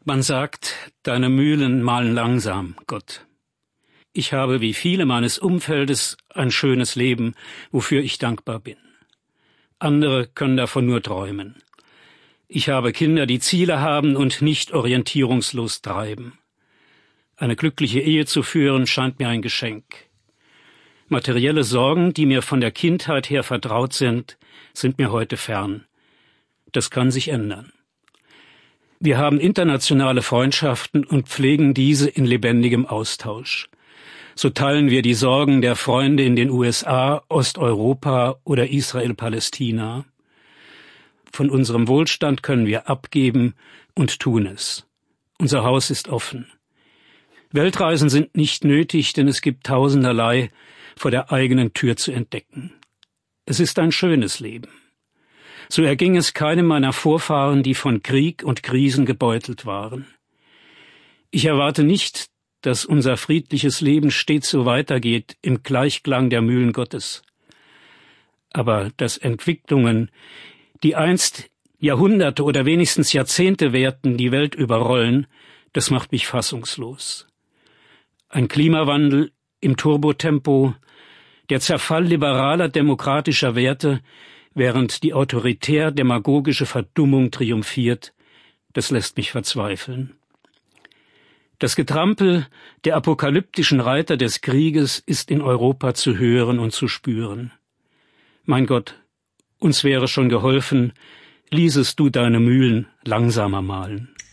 Man sagt, deine Mühlen mahlen langsam, Gott. Ich habe wie viele meines Umfeldes ein schönes Leben, wofür ich dankbar bin. Andere können davon nur träumen. Ich habe Kinder, die Ziele haben und nicht orientierungslos treiben. Eine glückliche Ehe zu führen, scheint mir ein Geschenk. Materielle Sorgen, die mir von der Kindheit her vertraut sind mir heute fern. Das kann sich ändern. Wir haben internationale Freundschaften und pflegen diese in lebendigem Austausch. So teilen wir die Sorgen der Freunde in den USA, Osteuropa oder Israel-Palästina. Von unserem Wohlstand können wir abgeben und tun es. Unser Haus ist offen. Weltreisen sind nicht nötig, denn es gibt tausenderlei vor der eigenen Tür zu entdecken. Es ist ein schönes Leben. So erging es keinem meiner Vorfahren, die von Krieg und Krisen gebeutelt waren. Ich erwarte nicht, dass unser friedliches Leben stets so weitergeht im Gleichklang der Mühlen Gottes. Aber dass Entwicklungen, die einst Jahrhunderte oder wenigstens Jahrzehnte währten, die Welt überrollen, das macht mich fassungslos. Ein Klimawandel im Turbotempo, der Zerfall liberaler demokratischer Werte, während die autoritär-demagogische Verdummung triumphiert, das lässt mich verzweifeln. Das Getrampel der apokalyptischen Reiter des Krieges ist in Europa zu hören und zu spüren. Mein Gott, uns wäre schon geholfen, ließest du deine Mühlen langsamer mahlen.